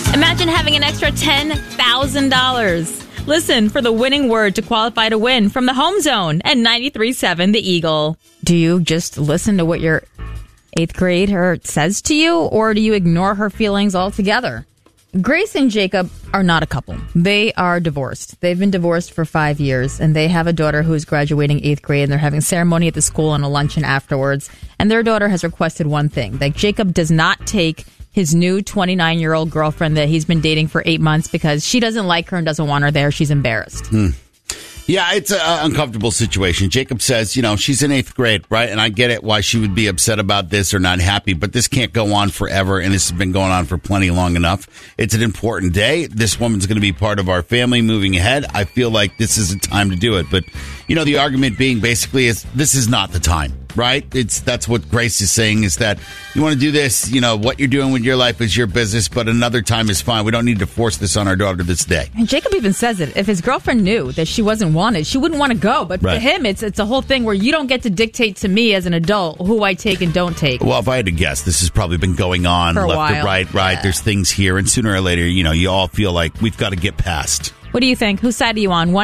Imagine having an extra $10,000. Listen for the winning word to qualify to win from the Home Zone at 93.7 The Eagle. Do you just listen to what your 8th grader says to you, or do you ignore her feelings altogether? Grace and Jacob are not a couple. They are divorced. They've been divorced for 5 years, and they have a daughter who is graduating 8th grade, and they're having a ceremony at the school and a luncheon afterwards. And their daughter has requested one thing, that Jacob does not take his new 29-year-old girlfriend that he's been dating for 8 months because she doesn't like her and doesn't want her there. She's embarrassed. Yeah, it's an uncomfortable situation. Jacob says, she's in 8th grade, right? And I get it why she would be upset about this or not happy, but this can't go on forever, and this has been going on for plenty long enough. It's an important day. This woman's going to be part of our family moving ahead. I feel like this is a time to do it. But, the argument being basically is this is not the time, right? That's what Grace is saying, is that you want to do this, what you're doing with your life is your business, but another time is fine. We don't need to force this on our daughter this day. And Jacob even says it. If his girlfriend knew that she wasn't wanted, she wouldn't want to go. But for him, it's a whole thing where you don't get to dictate to me as an adult who I take and don't take. Well, if I had to guess, this has probably been going on for a left while. to right. Yeah. There's things here, and sooner or later, you all feel like we've got to get past. What do you think? Whose side are you on?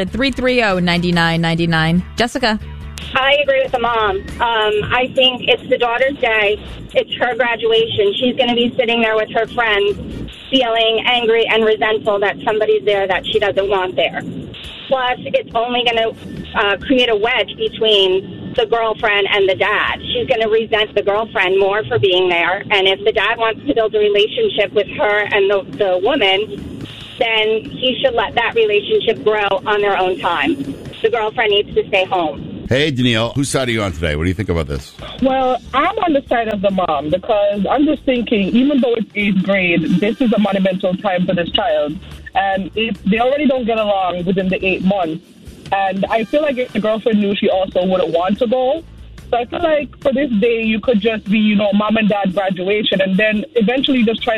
1-800-330-9999. Jessica? I agree with the mom. I think it's the daughter's day. It's her graduation. She's going to be sitting there with her friends feeling angry and resentful that somebody's there that she doesn't want there. Plus, it's only going to create a wedge between the girlfriend and the dad. She's going to resent the girlfriend more for being there. And if the dad wants to build a relationship with her and the woman, then he should let that relationship grow on their own time. The girlfriend needs to stay home. Hey, Danielle, whose side are you on today? What do you think about this? Well, I'm on the side of the mom because I'm just thinking, even though it's 8th grade, this is a monumental time for this child. And if they already don't get along within the 8 months. And I feel like if the girlfriend knew, she also wouldn't want to go. So I feel like for this day, you could just be, mom and dad graduation, and then eventually just try